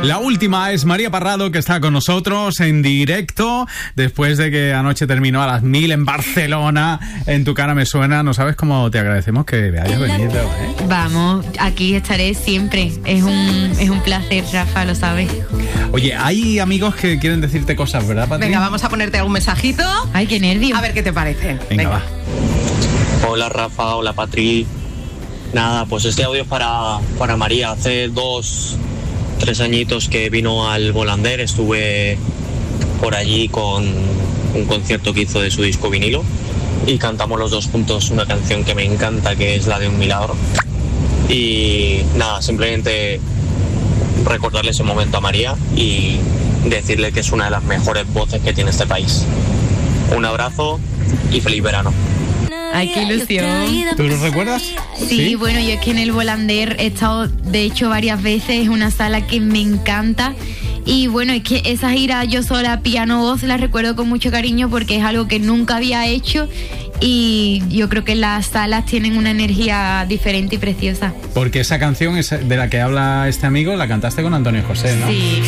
La última es María Parrado, que está con nosotros en directo después de que anoche terminó a las 1000 en Barcelona. En Tu Cara Me Suena. No sabes cómo te agradecemos que hayas venido, ¿eh? Vamos, aquí estaré siempre. Es un placer, Rafa, lo sabes. Oye, hay amigos que quieren decirte cosas, ¿verdad, Patri? Venga, vamos a ponerte algún mensajito. Ay, qué nervio. A ver qué te parece. Venga, va. Hola Rafa, hola Patri. Nada, pues este audio es para María. Hace 2-3 añitos que vino al Volander, estuve por allí con un concierto que hizo de su disco vinilo y cantamos los dos juntos una canción que me encanta, que es la de Un Milagro. Y nada, simplemente recordarle ese momento a María y decirle que es una de las mejores voces que tiene este país. Un abrazo y feliz verano. Ay, qué ilusión. ¿Tú lo recuerdas? Sí, bueno, yo es que en el Volander he estado, de hecho, varias veces. Es una sala que me encanta. Y bueno, es que esa gira yo sola, piano-voz, la recuerdo con mucho cariño porque es algo que nunca había hecho. Y yo creo que las salas tienen una energía diferente y preciosa. Porque esa canción de la que habla este amigo la cantaste con Antonio José, ¿no? Sí.